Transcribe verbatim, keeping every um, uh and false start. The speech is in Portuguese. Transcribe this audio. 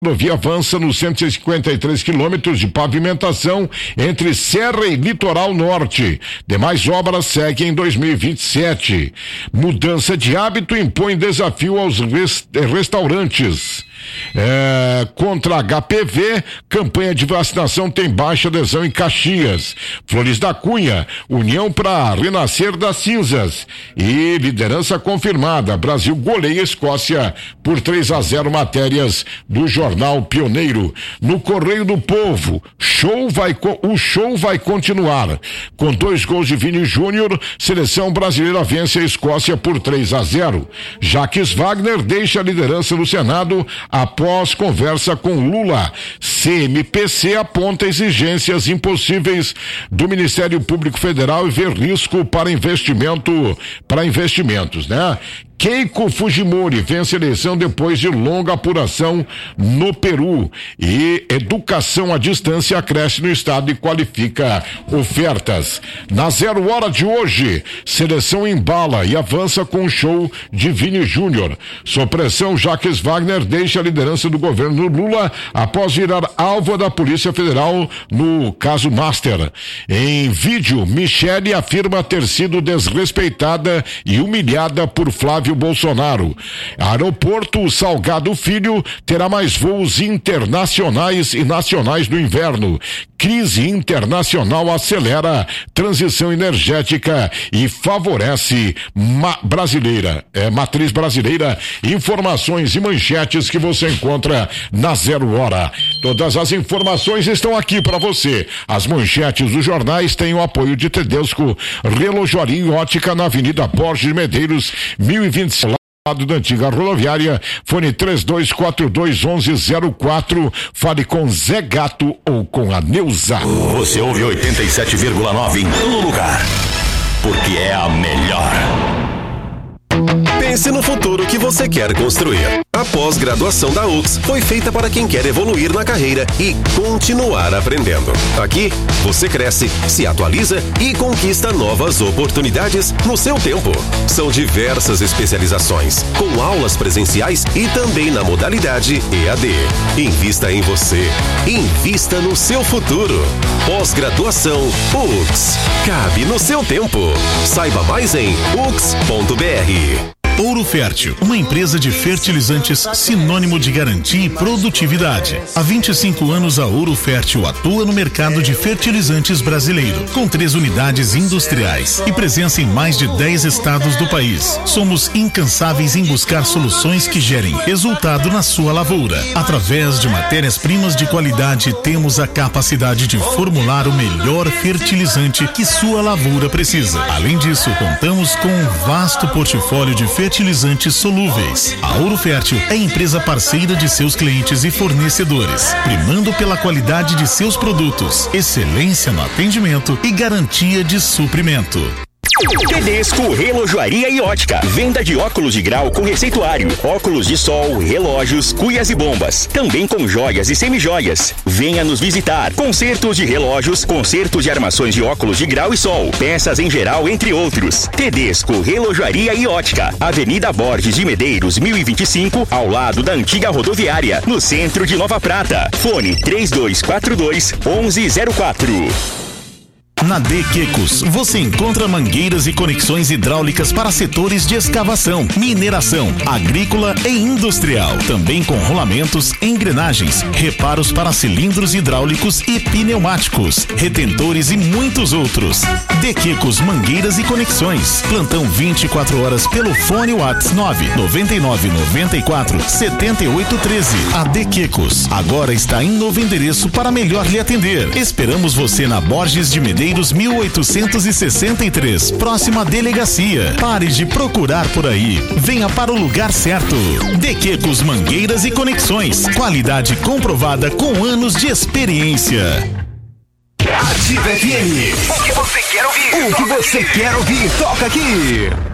A rodovia avança nos cento e cinquenta e três quilômetros de pavimentação entre Serra e Litoral Norte. Demais obras seguem em dois mil e vinte e sete. Mudança de hábito impõe desafio aos res- restaurantes. É, contra H P V, campanha de vacinação tem baixa adesão em Caxias. Flores da Cunha, união para renascer das cinzas. E liderança confirmada, Brasil goleia Escócia por três a zero, matérias do Jornal Pioneiro. No Correio do Povo, show vai, o show vai continuar. Com dois gols de Vini Júnior, seleção brasileira vence a Escócia por três a zero. Jacques Wagner deixa a liderança no Senado após conversa com Lula. C M P C aponta exigências impossíveis do Ministério Público Federal e vê risco para investimento, para investimentos, né? Keiko Fujimori vence a eleição depois de longa apuração no Peru. E educação à distância cresce no estado e qualifica ofertas. Na zero hora de hoje, seleção embala e avança com o show de Vini Júnior. Sob pressão, Jacques Wagner deixa a liderança do governo Lula após virar alvo da Polícia Federal no caso Master. Em vídeo, Michele afirma ter sido desrespeitada e humilhada por Flávio Bolsonaro. Aeroporto Salgado Filho terá mais voos internacionais e nacionais no inverno. Crise internacional acelera transição energética e favorece ma- brasileira, é, matriz brasileira. Informações e manchetes que você encontra na Zero Hora. Todas as informações estão aqui para você. As manchetes dos jornais têm o apoio de Tedesco, Relojoaria e Ótica na Avenida Borges Medeiros, mil e vinte e sete. Lado da antiga rodoviária, fone três dois quatro dois, onze zero quatro, fale com Zé Gato ou com a Neuza. Você ouve oitenta e sete vírgula nove em todo lugar, porque é a melhor. Pense no futuro que você quer construir. A pós-graduação da U X foi feita para quem quer evoluir na carreira e continuar aprendendo. Aqui, você cresce, se atualiza e conquista novas oportunidades no seu tempo. São diversas especializações, com aulas presenciais e também na modalidade E A D. Invista em você. Invista no seu futuro. Pós-graduação U X. Cabe no seu tempo. Saiba mais em u x ponto b r. Ouro Fértil, uma empresa de fertilizantes sinônimo de garantia e produtividade. Há vinte e cinco anos a Ouro Fértil atua no mercado de fertilizantes brasileiro, com três unidades industriais e presença em mais de dez estados do país. Somos incansáveis em buscar soluções que gerem resultado na sua lavoura. Através de matérias-primas de qualidade, temos a capacidade de formular o melhor fertilizante que sua lavoura precisa. Além disso, contamos com um vasto portfólio de fertilizantes fertilizantes solúveis. A Ouro Fértil é empresa parceira de seus clientes e fornecedores, primando pela qualidade de seus produtos, excelência no atendimento e garantia de suprimento. Tedesco Relojoaria e Ótica. Venda de óculos de grau com receituário, óculos de sol, relógios, cuias e bombas. Também com joias e semijoias. Venha nos visitar. Consertos de relógios, consertos de armações de óculos de grau e sol, peças em geral, entre outros. Tedesco Relojoaria e Ótica. Avenida Borges de Medeiros, mil e vinte e cinco, ao lado da antiga rodoviária, no centro de Nova Prata. Fone três dois quatro dois, onze zero quatro. Na D Quecos, você encontra mangueiras e conexões hidráulicas para setores de escavação, mineração, agrícola e industrial. Também com rolamentos, engrenagens, reparos para cilindros hidráulicos e pneumáticos, retentores e muitos outros. D Quecos Mangueiras e Conexões. Plantão vinte e quatro horas pelo fone WhatsApp nove nove nove nove quatro sete oito um três. A D Quecos agora está em novo endereço para melhor lhe atender. Esperamos você na Borges de Medeiros mil oitocentos e sessenta e três, próxima delegacia. Pare de procurar por aí. Venha para o lugar certo. D Quecos Mangueiras e Conexões. Qualidade comprovada com anos de experiência. Ativa F M. O que você quer ouvir? O que você quer ouvir? Toca aqui.